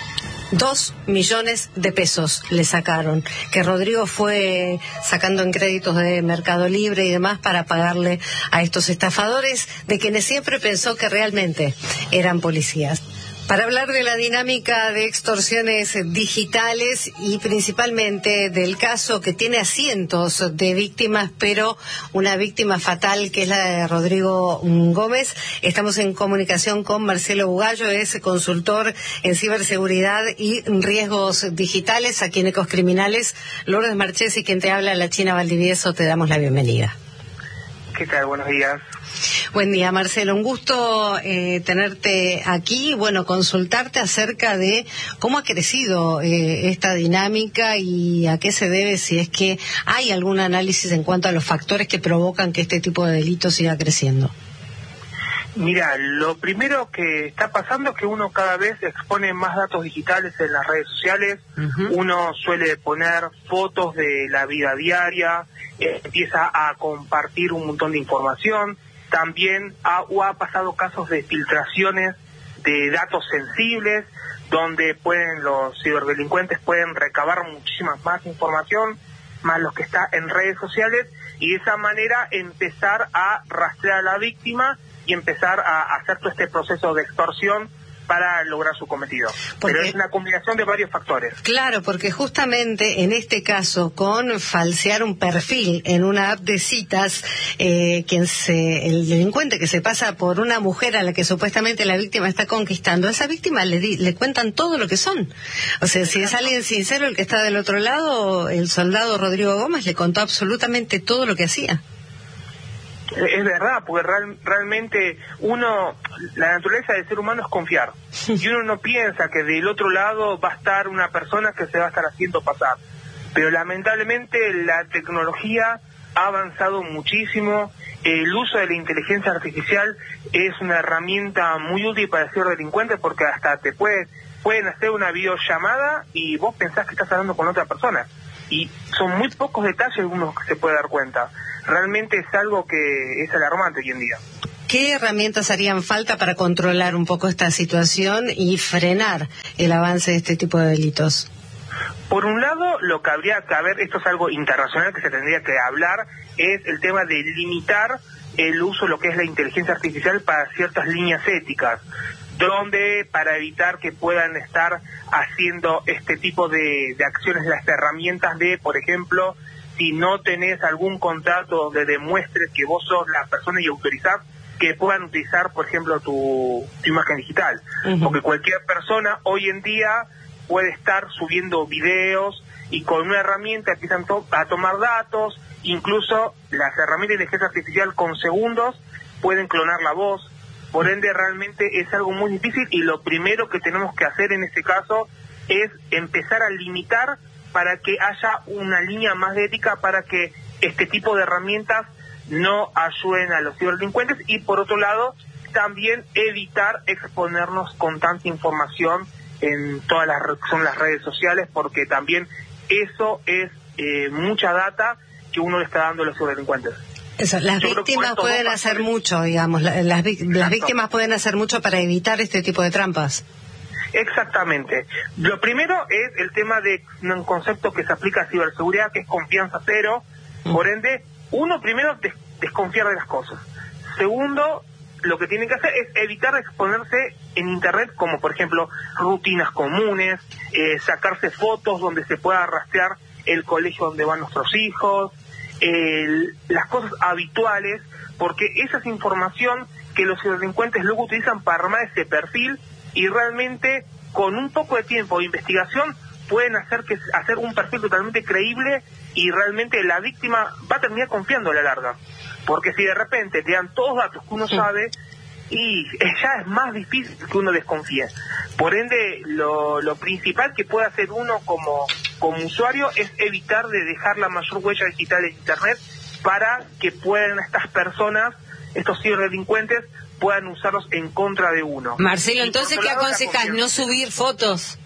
dos millones de pesos le sacaron, que Rodrigo fue sacando en créditos de Mercado Libre y demás para pagarle a estos estafadores, de quienes siempre pensó que realmente eran policías. Para hablar de la dinámica de extorsiones digitales y principalmente del caso que tiene a cientos de víctimas, pero una víctima fatal que es la de Rodrigo Gómez, estamos en comunicación con Marcelo Bugallo, es consultor en ciberseguridad y riesgos digitales aquí en Ecos Criminales. Lourdes Marchesi, quien te habla, la China Valdivieso, te damos la bienvenida.
¿Qué tal? Buenos días.
Buen día, Marcelo. Un gusto eh, tenerte aquí. Bueno, consultarte acerca de cómo ha crecido eh, esta dinámica y a qué se debe, si es que hay algún análisis en cuanto a los factores que provocan que este tipo de delitos siga creciendo.
Mira, lo primero que está pasando es que uno cada vez expone más datos digitales en las redes sociales. Uh-huh. Uno suele poner fotos de la vida diaria, eh, empieza a compartir un montón de información. También ha, o ha pasado casos de filtraciones de datos sensibles, donde pueden los ciberdelincuentes pueden recabar muchísima más información, más lo que está en redes sociales, y de esa manera empezar a rastrear a la víctima y empezar a hacer todo este proceso de extorsión para lograr su cometido. Porque, pero es una combinación de varios factores.
Claro, porque justamente en este caso, con falsear un perfil en una app de citas, eh, quien se, el delincuente que se pasa por una mujer a la que supuestamente la víctima está conquistando, a esa víctima le, di, le cuentan todo lo que son. O sea, si es alguien sincero el que está del otro lado, el soldado Rodrigo Gómez le contó absolutamente todo lo que hacía.
Es verdad, porque real, realmente uno, la naturaleza del ser humano es confiar, y uno no piensa que del otro lado va a estar una persona que se va a estar haciendo pasar, pero lamentablemente la tecnología ha avanzado muchísimo. El uso de la inteligencia artificial es una herramienta muy útil para ser delincuentes, porque hasta te puede, pueden hacer una videollamada y vos pensás que estás hablando con otra persona, y son muy pocos detalles uno que se puede dar cuenta. Realmente es algo que es alarmante hoy en día.
¿Qué herramientas harían falta para controlar un poco esta situación y frenar el avance de este tipo de delitos?
Por un lado, lo que habría que haber, esto es algo internacional que se tendría que hablar, es el tema de limitar el uso de lo que es la inteligencia artificial para ciertas líneas éticas, donde para evitar que puedan estar haciendo este tipo de, de acciones, las herramientas de, por ejemplo, si no tenés algún contrato donde demuestres que vos sos la persona y autorizás, que puedan utilizar, por ejemplo, tu, tu imagen digital. Uh-huh. Porque cualquier persona hoy en día puede estar subiendo videos y con una herramienta empiezan to- a tomar datos, incluso las herramientas de inteligencia artificial con segundos pueden clonar la voz. Por ende, realmente es algo muy difícil, y lo primero que tenemos que hacer en este caso es empezar a limitar para que haya una línea más de ética, para que este tipo de herramientas no ayuden a los ciberdelincuentes, y por otro lado también evitar exponernos con tanta información en todas las son las redes sociales, porque también eso es eh, mucha data que uno le está dando a los ciberdelincuentes.
Eso, las Yo víctimas pueden hacer factores... mucho, digamos, las, las, las víctimas pueden hacer mucho para evitar este tipo de trampas.
Exactamente. Lo primero es el tema de un concepto que se aplica a ciberseguridad, que es confianza cero. Por ende, uno, primero, des- desconfiar de las cosas. Segundo, lo que tienen que hacer es evitar exponerse en Internet, como por ejemplo rutinas comunes, eh, sacarse fotos donde se pueda rastrear el colegio donde van nuestros hijos, el, las cosas habituales, porque esa es información que los delincuentes luego utilizan para armar ese perfil y realmente con un poco de tiempo de investigación pueden hacer que hacer un perfil totalmente creíble y realmente la víctima va a terminar confiando a la larga. Porque si de repente te dan todos datos que uno sí. sabe, y ya es más difícil que uno desconfíe. Por ende, lo, lo principal que puede hacer uno como, como usuario es evitar de dejar la mayor huella digital en Internet para que puedan estas personas, estos ciberdelincuentes, puedan usarlos en contra de uno.
Marcelo, entonces, ¿qué aconsejas? ¿No subir fotos?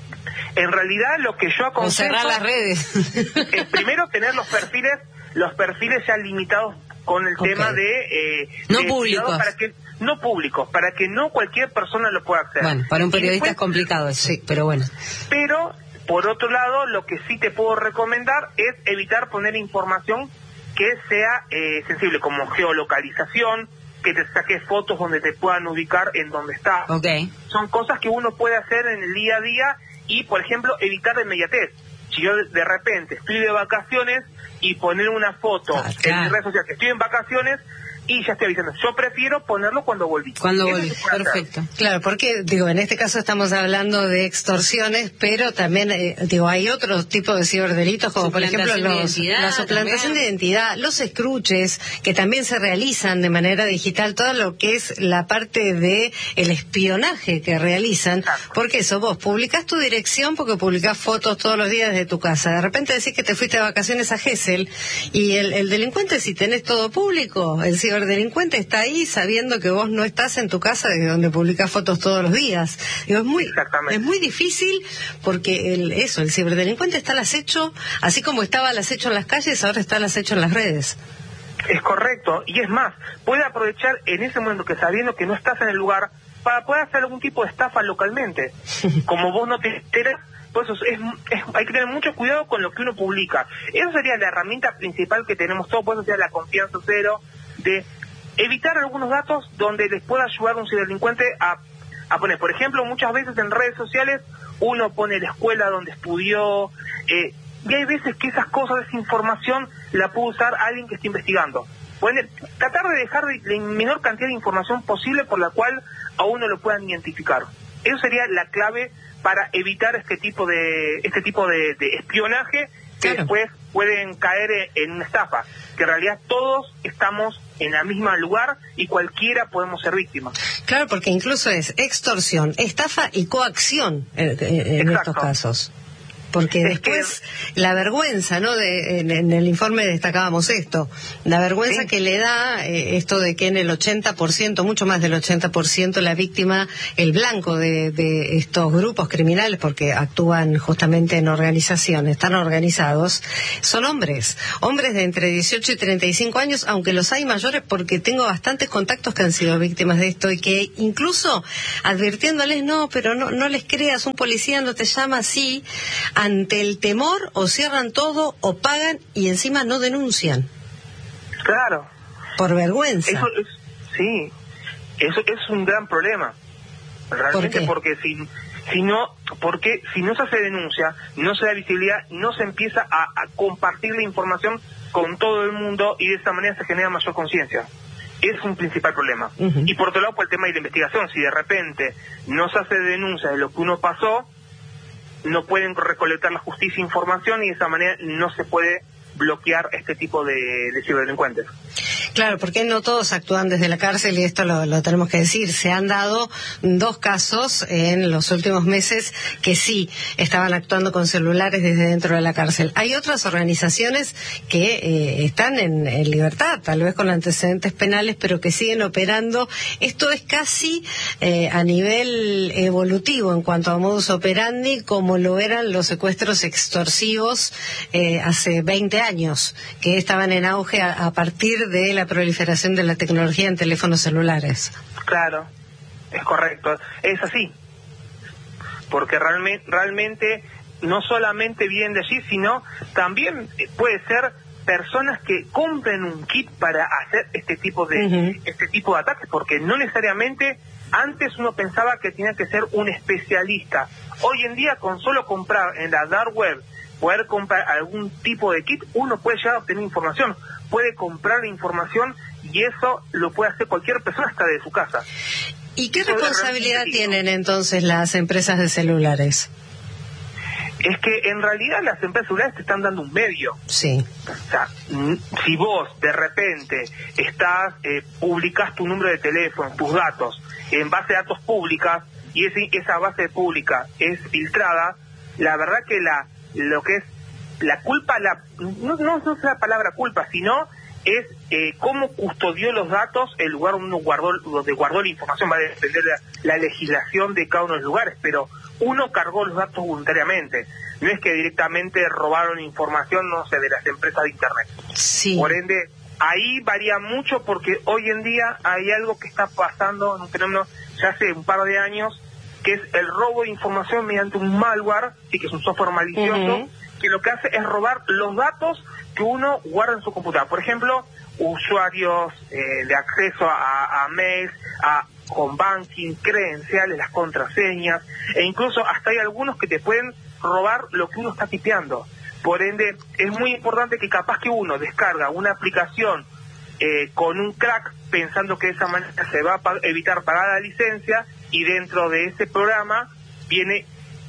En realidad, lo que yo aconsejo...
O cerrar las redes.
Es primero tener los perfiles, los perfiles ya limitados con el okay. tema de... Eh,
no
de
públicos.
Para que, no públicos, para que no cualquier persona lo pueda hacer.
Bueno, para un periodista después, es complicado eso, sí, pero bueno.
Pero, por otro lado, lo que sí te puedo recomendar es evitar poner información que sea eh, sensible, como geolocalización, que te saques fotos donde te puedan ubicar en donde está.
Okay.
Son cosas que uno puede hacer en el día a día y, por ejemplo, evitar la inmediatez. Si yo de repente estoy de vacaciones y poner una foto ah, claro. en mi red social que estoy en vacaciones y ya estoy avisando, yo prefiero ponerlo cuando volví.
Cuando volví, perfecto.
Hacer. Claro, porque, digo, en este caso estamos hablando de extorsiones, pero también, eh, digo, hay otro tipo de ciberdelitos, como por ejemplo los, la suplantación de identidad, los escruches, que también se realizan de manera digital, todo lo que es la parte de el espionaje que realizan, claro. porque eso, vos publicás tu dirección porque publicás fotos todos los días de tu casa, de repente decís que te fuiste de vacaciones a Gesell, y el, el delincuente, si tenés todo público, el ciber El delincuente está ahí sabiendo que vos no estás en tu casa desde donde publicas fotos todos los días. Digo, es muy es muy difícil porque el, eso, el ciberdelincuente está al acecho, así como estaba al acecho en las calles, ahora está al acecho en las redes.
Es correcto, y es más, puede aprovechar en ese momento que sabiendo que no estás en el lugar para poder hacer algún tipo de estafa localmente. Como vos no te enteras, pues es, es, hay que tener mucho cuidado con lo que uno publica. Esa sería la herramienta principal que tenemos todos, por eso sería la confianza cero, de evitar algunos datos donde les pueda ayudar un ciberdelincuente a, a poner, por ejemplo, muchas veces en redes sociales uno pone la escuela donde estudió, eh, y hay veces que esas cosas, esa información la puede usar alguien que esté investigando. Pueden tratar de dejar la menor cantidad de información posible por la cual a uno lo puedan identificar. Eso sería la clave para evitar este tipo de este tipo de, de espionaje que claro. después pueden caer en una estafa, que en realidad todos estamos en el mismo lugar y cualquiera podemos ser víctimas.
Claro, porque incluso es extorsión, estafa y coacción en, en estos casos. Porque es después que... la vergüenza, ¿no? De, en, en el informe destacábamos esto, la vergüenza ¿Sí? que le da eh, esto de que en el ochenta por ciento, mucho más del ochenta por ciento, la víctima, el blanco de, de estos grupos criminales, porque actúan justamente en organizaciones, están organizados, son hombres, hombres de entre dieciocho y treinta y cinco años, aunque los hay mayores, porque tengo bastantes contactos que han sido víctimas de esto y que incluso advirtiéndoles, no, pero no, no les creas, un policía no te llama así, ante el temor o cierran todo o pagan y encima no denuncian.
Claro.
Por vergüenza.
Eso es, sí, eso es un gran problema. Realmente ¿Por porque si, si no, porque si no se hace denuncia, no se da visibilidad, no se empieza a, a compartir la información con todo el mundo y de esa manera se genera mayor conciencia. Es un principal problema. Uh-huh. Y por otro lado, por el tema de la investigación, si de repente no se hace denuncia de lo que uno pasó, no pueden recolectar la justicia información y de esa manera no se puede bloquear este tipo de, de ciberdelincuentes.
Claro, porque no todos actúan desde la cárcel y esto lo, lo tenemos que decir. Se han dado dos casos en los últimos meses que sí estaban actuando con celulares desde dentro de la cárcel. Hay otras organizaciones que eh, están en, en libertad, tal vez con antecedentes penales, pero que siguen operando. Esto es casi eh, a nivel evolutivo en cuanto a modus operandi, como lo eran los secuestros extorsivos eh, hace veinte años, que estaban en auge a, a partir de la proliferación de la tecnología en teléfonos celulares.
Claro, es correcto, es así, porque realmente, realmente no solamente vienen de allí, sino también puede ser personas que compren un kit para hacer este tipo de uh-huh. este tipo de ataques, porque no necesariamente antes uno pensaba que tenía que ser un especialista. Hoy en día, con solo comprar en la dark web, poder comprar algún tipo de kit, uno puede llegar a obtener información, puede comprar la información y eso lo puede hacer cualquier persona hasta de su casa.
¿Y qué responsabilidad tienen entonces las empresas de celulares?
Es que en realidad las empresas celulares te están dando un medio.
Sí.
O sea, si vos de repente estás, eh, publicás tu número de teléfono, tus datos, en base de datos públicas, y ese, esa base pública es filtrada, la verdad que la lo que es la culpa, la no, no, no es la palabra culpa, sino es eh, cómo custodió los datos, el lugar donde uno guardó, donde guardó la información. Va a depender de la, la legislación de cada uno de los lugares, pero uno cargó los datos voluntariamente. No es que directamente robaron información, no sé, de las empresas de Internet.
Sí.
Por ende, ahí varía mucho porque hoy en día hay algo que está pasando en un fenómeno ya hace un par de años, que es el robo de información mediante un malware, sí, que es un software malicioso, uh-huh. que lo que hace es robar los datos que uno guarda en su computadora. Por ejemplo, usuarios eh, de acceso a, a mails, a con banking, credenciales, las contraseñas, e incluso hasta hay algunos que te pueden robar lo que uno está tipeando. Por ende, es muy importante que capaz que uno descarga una aplicación eh, con un crack pensando que de esa manera se va a pa- evitar pagar la licencia, y dentro de ese programa viene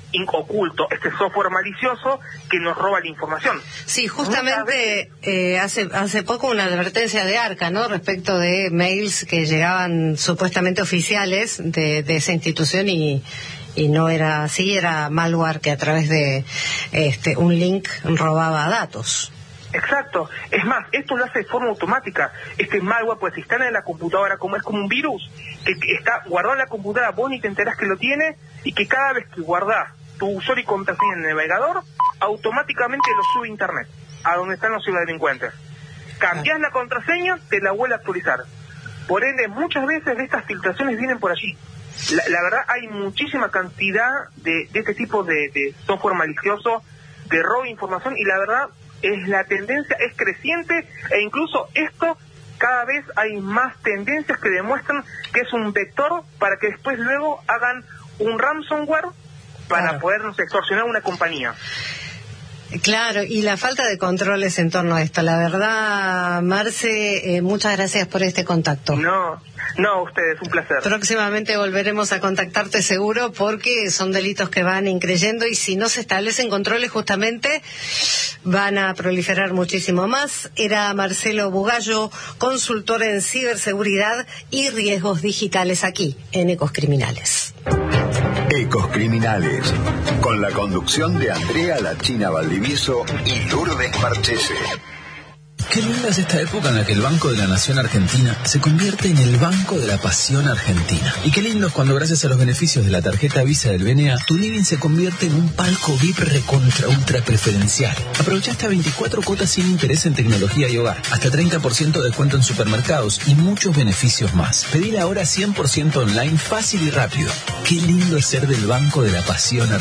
oculto este software malicioso que nos roba la información.
Sí, justamente eh, hace hace poco una advertencia de Arca, ¿no?, respecto de mails que llegaban supuestamente oficiales de, de esa institución y y no era así, era malware que a través de este un link robaba datos.
Exacto. Es más, esto lo hace de forma automática. Este malware pues se instala en la computadora, como es como un virus que está guardado en la computadora, vos ni te enterás que lo tiene, y que cada vez que guardás tu usuario y contraseña en el navegador, automáticamente lo sube a internet, a donde están los ciberdelincuentes. Cambiás la contraseña, te la vuelve a actualizar. Por ende, muchas veces de estas filtraciones vienen por allí. La, la verdad, hay muchísima cantidad de, de este tipo de, de software malicioso, de robo de información, y la verdad es la tendencia es creciente, e incluso esto cada vez hay más tendencias que demuestran que es un vector para que después luego hagan un ransomware para claro. podernos extorsionar una compañía.
Claro, y la falta de controles en torno a esto. La verdad, Marce, eh, muchas gracias por este contacto.
No, no, ustedes, un placer.
Próximamente volveremos a contactarte seguro, porque son delitos que van increyendo, y si no se establecen controles justamente van a proliferar muchísimo más. Era Marcelo Bugallo, consultor en ciberseguridad y riesgos digitales aquí en Ecos Criminales.
Ecos Criminales, con la conducción de Andrea La China Valdivieso y Lourdes Marchese.
Qué linda es esta época en la que el Banco de la Nación Argentina se convierte en el Banco de la Pasión Argentina. Y qué lindo es cuando, gracias a los beneficios de la tarjeta Visa del B N A, tu living se convierte en un palco V I P recontra ultra preferencial. Aprovecha hasta veinticuatro cuotas sin interés en tecnología y hogar, hasta treinta por ciento de descuento en supermercados y muchos beneficios más. Pedile ahora cien por ciento online, fácil y rápido. Qué lindo es ser del Banco de la Pasión Argentina.